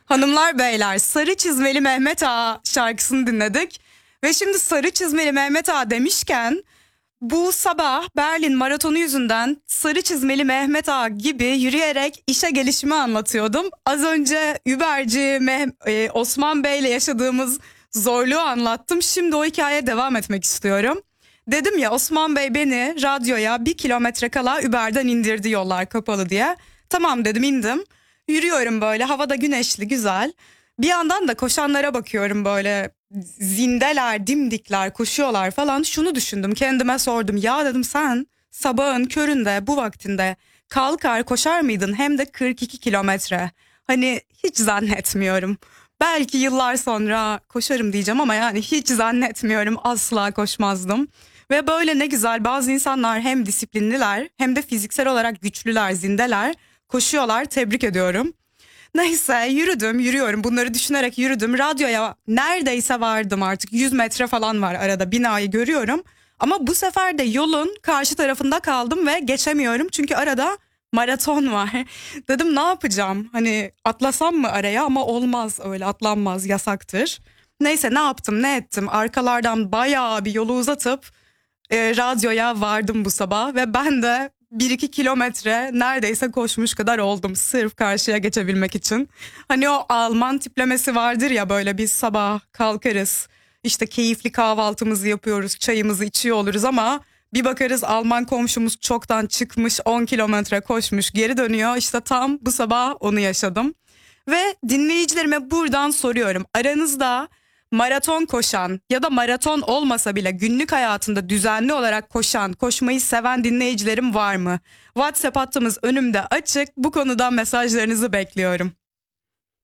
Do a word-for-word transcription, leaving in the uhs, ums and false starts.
Hanımlar beyler, Sarı Çizmeli Mehmet Ağa şarkısını dinledik. Ve şimdi Sarı Çizmeli Mehmet Ağa demişken bu sabah Berlin maratonu yüzünden Sarı Çizmeli Mehmet Ağa gibi yürüyerek işe gelişimi anlatıyordum. Az önce Uberci Meh- e, Osman Bey'le yaşadığımız zorluğu anlattım. Şimdi o hikayeye devam etmek istiyorum. Dedim ya, Osman Bey beni radyoya bir kilometre kala Uber'den indirdi, yollar kapalı diye. Tamam dedim, indim. Yürüyorum böyle, havada güneşli, güzel. Bir yandan da koşanlara bakıyorum, böyle zindeler, dimdikler koşuyorlar falan. Şunu düşündüm, kendime sordum. Ya dedim, sen sabahın köründe bu vaktinde kalkar koşar mıydın? Hem de kırk iki kilometre. Hani hiç zannetmiyorum. Belki yıllar sonra koşarım diyeceğim ama yani hiç zannetmiyorum, asla koşmazdım. Ve böyle ne güzel, bazı insanlar hem disiplinliler hem de fiziksel olarak güçlüler, zindeler, koşuyorlar, tebrik ediyorum. Neyse, yürüdüm yürüyorum, bunları düşünerek yürüdüm. Radyoya neredeyse vardım, artık yüz metre falan var arada, binayı görüyorum. Ama bu sefer de yolun karşı tarafında kaldım ve geçemiyorum çünkü arada maraton var. Dedim ne yapacağım, hani atlasam mı araya, ama olmaz, öyle atlanmaz, yasaktır. Neyse, ne yaptım ne ettim, arkalardan bayağı bir yolu uzatıp e, radyoya vardım bu sabah. Ve ben de bir iki kilometre neredeyse koşmuş kadar oldum sırf karşıya geçebilmek için. Hani o Alman tiplemesi vardır ya, böyle biz sabah kalkarız, işte keyifli kahvaltımızı yapıyoruz, çayımızı içiyor oluruz ama bir bakarız Alman komşumuz çoktan çıkmış, on kilometre koşmuş, geri dönüyor. İşte tam bu sabah onu yaşadım. Ve dinleyicilerime buradan soruyorum, aranızda maraton koşan ya da maraton olmasa bile günlük hayatında düzenli olarak koşan, koşmayı seven dinleyicilerim var mı? WhatsApp hattımız önümde açık, bu konuda mesajlarınızı bekliyorum.